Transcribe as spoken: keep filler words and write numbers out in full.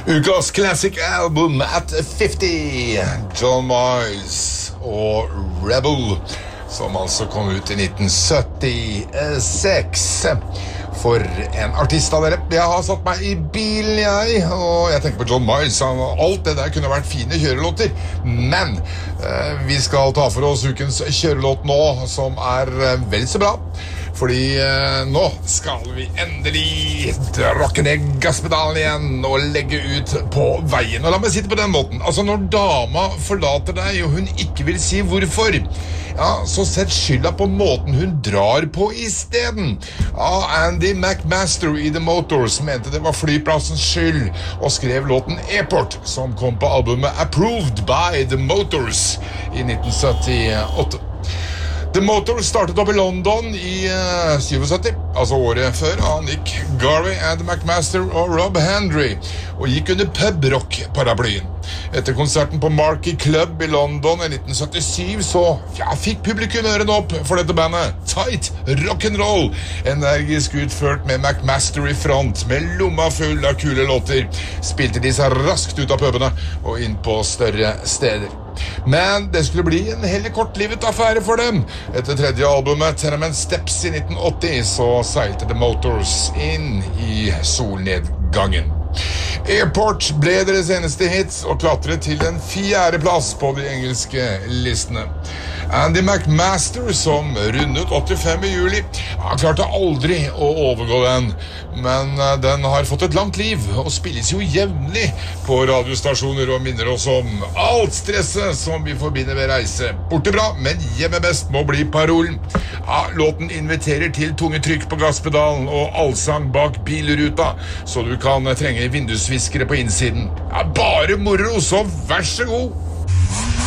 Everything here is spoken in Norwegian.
Ukas Classic Album at femti, John Miles og Rebel, som altså kom ut i nitten syttiseks. For en artist av dere. Jeg har satt meg i bilen, jeg, og jeg tenker på John Miles. Alt det der kunne vært fine kjørelåter, men eh, vi skal ta for oss ukens kjørelåt nå, som er eh, vel så bra. Fordi eh, nå skal vi endelig drakke ned gasspedalen igjen og legge ut på veien. Og la meg si det på den måten. Altså, når dama forlater deg, og hun ikke vil si hvorfor, ja, så sett skylda på måten hun drar på i stedet. Ja, Andy McMaster i The Motors mente det var flyplassens skyld, og skrev låten Airport, som kom på albumet Approved by The Motors i nitten syttiåtte. The Motors startet opp i London i uh, syttisju, altså året før av Nick Garvey, Andy McMaster og Rob Hendry, og gikk under pub-rock-paraplyen. Etter konserten på Marquee Club i London i nitten syttisju, så ja, fikk publikum ørene opp for dette bandet. Tight rock'n'roll, energisk utført med McMaster i front, med lomma full av kule låter, spilte de seg raskt ut av pubene og inn på større steder. Men det skulle bli en heller kortlivet affære for dem. Etter tredje albumet, Tenement Steps i nitten åtti, så seilte The Motors inn i solnedgangen. Airport ble deres eneste hit og klatret til en fjerde plass på de engelske listene. Andy McMaster, som rundet åttifem i juli, han klarte aldri å overgå den, men den har fått et langt liv og spilles jo jevnlig på radiostasjoner og minner oss om alt stresset som vi forbinder ved reise. Borte bra, men hjemme best må bli parolen. Ja, låten inviterer til tunge trykk på gasspedalen og allsang bak bilruta, så du kan trenge vindusviskere på innsiden. Ja, bare moro, så vær så god!